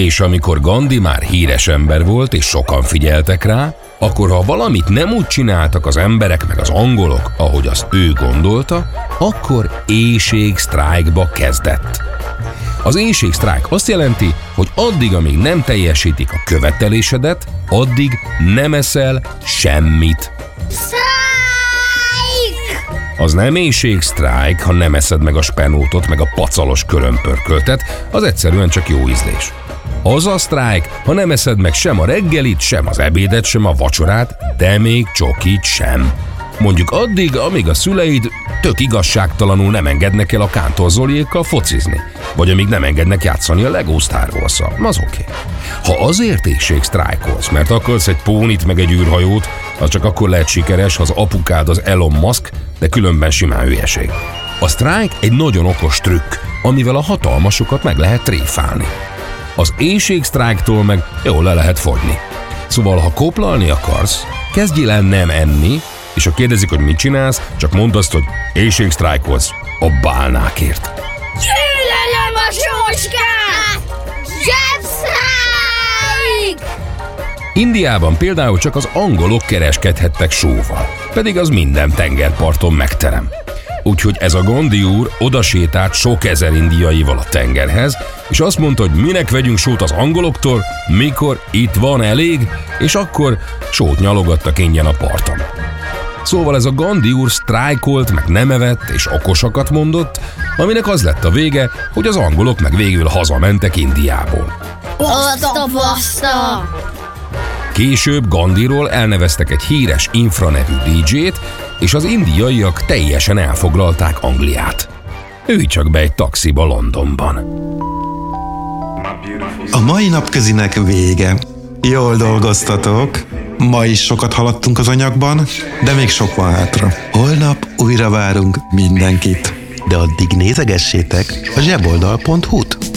És amikor Gandhi már híres ember volt, és sokan figyeltek rá, akkor ha valamit nem úgy csináltak az emberek meg az angolok, ahogy azt ő gondolta, akkor éhségsztrájkba kezdett. Az éhségsztrájk azt jelenti, hogy addig, amíg nem teljesítik a követelésedet, addig nem eszel semmit. Az nem éhségsztrájk, ha nem eszed meg a spenótot, meg a pacalos körömpörköltet, az egyszerűen csak jó ízlés. Az a sztrájk, ha nem eszed meg sem a reggelit, sem az ebédet, sem a vacsorát, de még csokit sem. Mondjuk addig, amíg a szüleid tök igazságtalanul nem engednek el a Kántor Zoliékkal focizni, vagy amíg nem engednek játszani a Lego Star Wars-szal, az oké. Ha azért éhségsztrájkolsz, mert akarsz egy pónit meg egy űrhajót, az csak akkor lehet sikeres, ha az apukád az Elon Musk, de különben simán hülyeség. A sztrájk egy nagyon okos trükk, amivel a hatalmasokat meg lehet tréfálni. Az éhségsztrájktól meg jól le lehet fogyni. Szóval, ha koplalni akarsz, kezdjél el nem enni, és ha kérdezik, hogy mit csinálsz, csak mondd azt, hogy éhségsztrájkolsz a bálnákért. Gyűlölöm a sóskát! Zsebsztrájk! Indiában például csak az angolok kereskedhettek sóval, pedig az minden tengerparton megterem. Úgyhogy ez a Gandhi úr odasétált sok ezer indiaival a tengerhez, és azt mondta, hogy minek vegyünk sót az angoloktól, mikor itt van elég, és akkor sót nyalogattak ingyen a parton. Szóval ez a Gandhi úr sztrájkolt, meg nem evett, és okosakat mondott, aminek az lett a vége, hogy az angolok meg végül hazamentek Indiából. Baszta! Később Gandhiról elneveztek egy híres Infra nevű DJ-t, és az indiaiak teljesen elfoglalták Angliát. Ülj csak be egy taxiba Londonban. A mai napközinek vége. Jól dolgoztatok. Ma is sokat haladtunk az anyagban, de még sok van hátra. Holnap újra várunk mindenkit. De addig nézegessétek a zseboldal.hu-t.